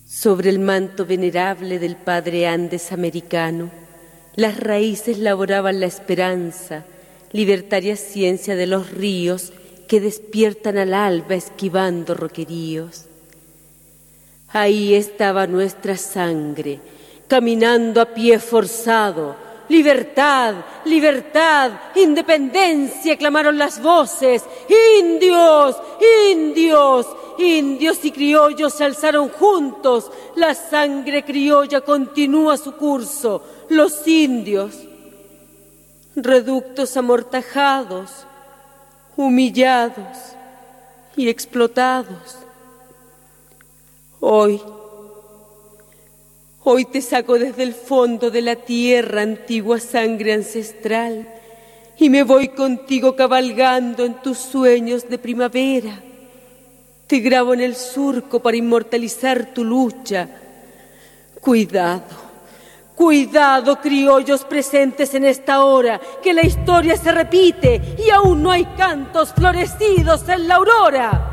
Sobre el manto venerable del padre Andes americano, las raíces laboraban la esperanza, libertaria ciencia de los ríos que despiertan al alba esquivando roqueríos. Ahí estaba nuestra sangre, caminando a pie forzado. ¡Libertad! ¡Libertad! ¡Independencia! Clamaron las voces. ¡Indios! ¡Indios! Indios y criollos se alzaron juntos. La sangre criolla continúa su curso. Los indios, reductos amortajados, humillados y explotados. Hoy te saco desde el fondo de la tierra, antigua sangre ancestral, y me voy contigo cabalgando en tus sueños de primavera. Te grabo en el surco para inmortalizar tu lucha. Cuidado, cuidado, criollos presentes en esta hora, que la historia se repite y aún no hay cantos florecidos en la aurora.